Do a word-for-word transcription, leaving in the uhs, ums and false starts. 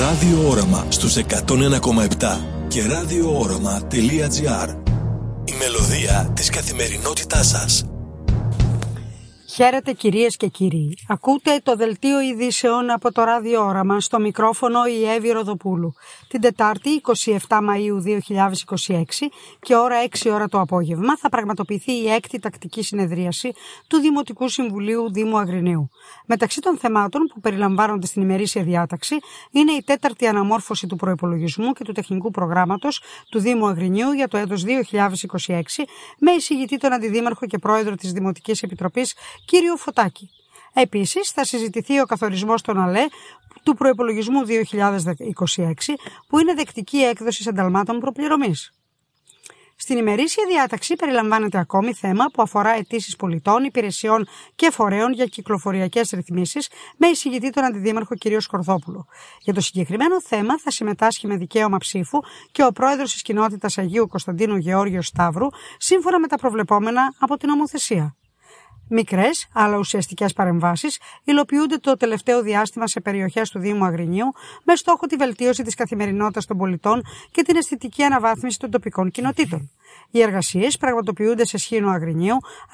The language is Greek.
Ράδιο Όραμα στους εκατόν ένα κόμμα επτά και ραδιόόραμα τελεία τζι άρ. Η μελωδία της καθημερινότητάς σας. Χαίρετε κυρίες και κύριοι. Ακούτε το δελτίο ειδήσεων από το Ράδιο Όραμα, στο μικρόφωνο η Εύη Ροδοπούλου. Την Τετάρτη εικοστή εβδόμη Μαΐου δύο χιλιάδες είκοσι έξι και ώρα έξι ώρα το απόγευμα θα πραγματοποιηθεί η έκτη τακτική συνεδρίαση του Δημοτικού Συμβουλίου Δήμου Αγρινίου. Μεταξύ των θεμάτων που περιλαμβάνονται στην ημερήσια διάταξη είναι η τέταρτη αναμόρφωση του προϋπολογισμού και του τεχνικού προγράμματος του Δήμου Αγρινίου για το έτος δύο χιλιάδες είκοσι έξι με εισηγητή τον Αντιδήμαρχο και Πρόεδρο της Δημοτικής Επιτροπής κύριο Φωτάκη. Επίσης, θα συζητηθεί ο καθορισμός των ΑΛΕ του προϋπολογισμού δύο χιλιάδες είκοσι έξι, που είναι δεκτική έκδοση ενταλμάτων προπληρωμής. Στην ημερήσια διάταξη περιλαμβάνεται ακόμη θέμα που αφορά αιτήσεις πολιτών, υπηρεσιών και φορέων για κυκλοφοριακές ρυθμίσεις με εισηγητή τον Αντιδήμαρχο κ. Σκορδόπουλο. Για το συγκεκριμένο θέμα θα συμμετάσχει με δικαίωμα ψήφου και ο πρόεδρος της κοινότητας Αγίου Κωνσταντίνου Γεώργιος Σταύρου, σύμφωνα με τα προβλεπόμενα από την νομοθεσία. Μικρές, αλλά ουσιαστικές παρεμβάσεις υλοποιούνται το τελευταίο διάστημα σε περιοχές του Δήμου Αγρινίου με στόχο τη βελτίωση της καθημερινότητας των πολιτών και την αισθητική αναβάθμιση των τοπικών κοινοτήτων. Οι εργασίες πραγματοποιούνται σε σχήνο Αγρινίου